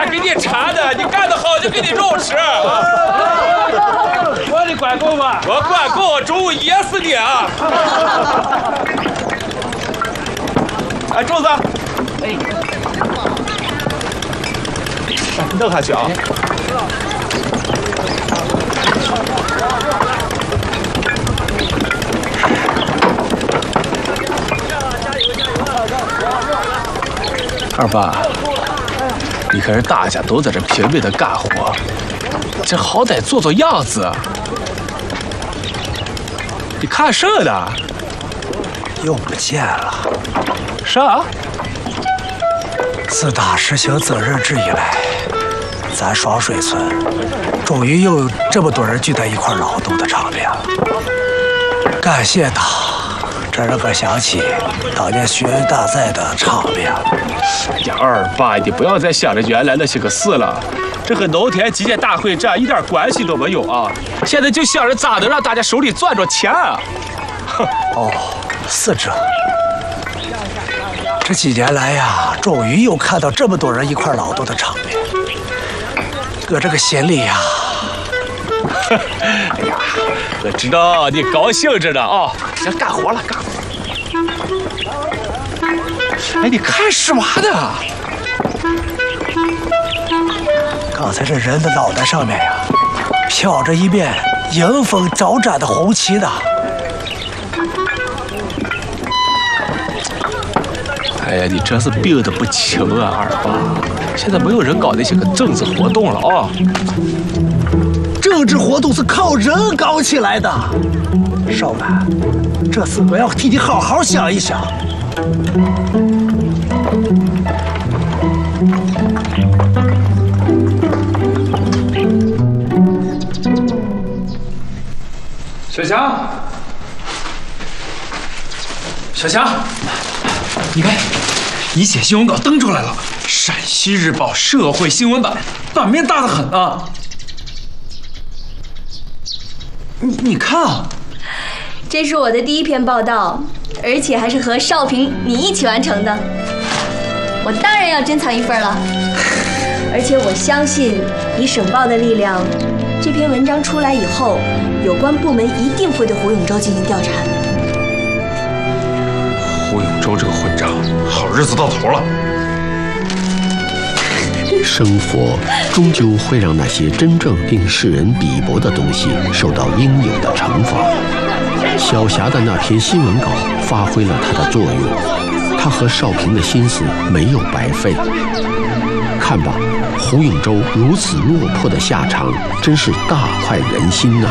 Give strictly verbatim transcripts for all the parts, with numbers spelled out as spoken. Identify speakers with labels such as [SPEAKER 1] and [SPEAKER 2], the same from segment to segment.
[SPEAKER 1] 给你馋的，你干得好就给你肉吃。
[SPEAKER 2] 我的关公吧，
[SPEAKER 1] 我关公中午噎死你啊！哎，柱子，哎，弄下去啊！
[SPEAKER 3] 二爸，你看人大家都在这拼命的干活，这好歹做做样子。你看什么呢？
[SPEAKER 4] 又不见了。
[SPEAKER 3] 啥？
[SPEAKER 4] 自打实行责任制以来，咱双水村终于又有这么多人聚在一块劳动的场面了。感谢他，这让我想起当年学员大赛的场面了。
[SPEAKER 3] 哎呀，二爸，你不要再想着原来那些个事了，这和农田基建大会战一点关系都没有啊！现在就想着咋能让大家手里攥着钱啊！
[SPEAKER 4] 哦，是这。这几年来呀，终于又看到这么多人一块劳动的场面，我这个心里呀，
[SPEAKER 3] 哎呀，我知道你高兴着呢啊！行，干活了，干活。哎，你看什么呢？
[SPEAKER 4] 刚才这人的脑袋上面呀，飘着一面迎风招展的红旗呢。
[SPEAKER 3] 哎呀，你这是病得不轻啊，二爸！现在没有人搞那些个政治活动了啊！
[SPEAKER 4] 政治活动是靠人搞起来的，少安，这次我要替你好好想一想。
[SPEAKER 2] 小强，小强，你看，一写新闻稿登出来了，陕西日报社会新闻版，版面大得很啊！你你看啊，
[SPEAKER 5] 这是我的第一篇报道，而且还是和少平你一起完成的，我当然要珍藏一份了。而且我相信以省报的力量，这篇文章出来以后，有关部门一定会对胡永洲进行调查。
[SPEAKER 2] 胡永洲这个混账，好日子到头了。
[SPEAKER 6] 生活终究会让那些真正令世人鄙薄的东西受到应有的惩罚。小霞的那篇新闻稿发挥了它的作用，他和少平的心思没有白费。看吧，胡永洲如此落魄的下场，真是大快人心呐！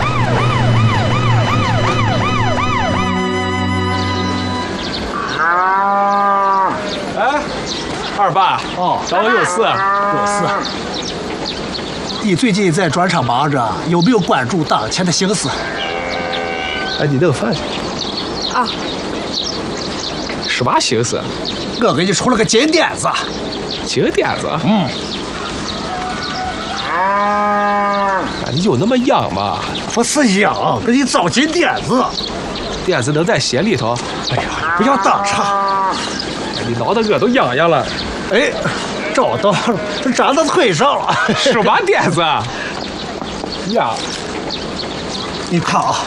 [SPEAKER 3] 哎，二爸，
[SPEAKER 4] 哦，
[SPEAKER 3] 找我有事？
[SPEAKER 4] 有事。你最近在砖厂忙着，有没有关注当前的形势？
[SPEAKER 3] 哎，你弄饭去。
[SPEAKER 5] 啊。
[SPEAKER 3] 什么形势？
[SPEAKER 4] 我给你出了个金点子。
[SPEAKER 3] 金点子？
[SPEAKER 4] 嗯。
[SPEAKER 3] 啊，你有那么痒吗？
[SPEAKER 4] 不是痒，给你找金点子。
[SPEAKER 3] 点子能在鞋里头？
[SPEAKER 4] 哎呀，不要打岔。
[SPEAKER 3] 你挠得我都痒痒了。
[SPEAKER 4] 哎，找到了，这粘到腿上了。
[SPEAKER 3] 什么点子？呀，
[SPEAKER 4] 你看啊，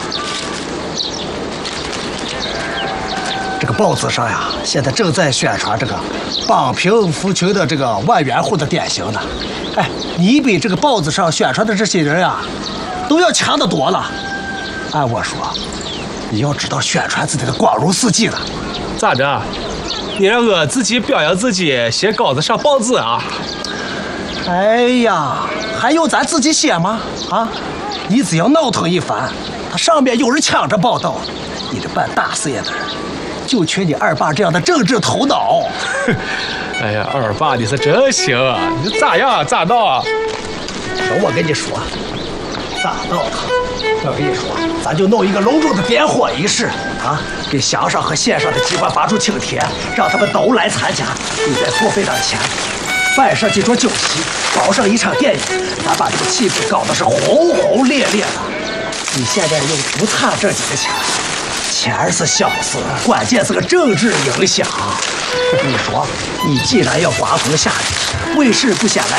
[SPEAKER 4] 这个报纸上呀，现在正在宣传这个帮贫扶穷的这个万元户的典型呢。哎，你比这个报纸上宣传的这些人呀，都要强得多了。按我说，你要知道宣传自己的光荣事迹了。
[SPEAKER 3] 咋着？你让我自己表扬自己，写稿子上报纸啊？
[SPEAKER 4] 哎呀，还用咱自己写吗？啊，你只要闹腾一番，他上面有人抢着报道，你这办大事业的人，就缺你二爸这样的政治头脑。
[SPEAKER 3] 哎呀，二爸你是真行啊！你咋样咋闹啊？
[SPEAKER 4] 听我跟你说，咋闹腾？我跟你说，咱就弄一个隆重的点火仪式啊，给乡上和县上的机关发出请帖，让他们都来参加。你再作废点钱，摆上几桌酒席，包上一场电影，咱把这个气氛搞得是轰轰烈烈的。你现在又不差这几个钱，钱是小事，关键是个政治影响。你说，你既然要刮风下雨，为事不先来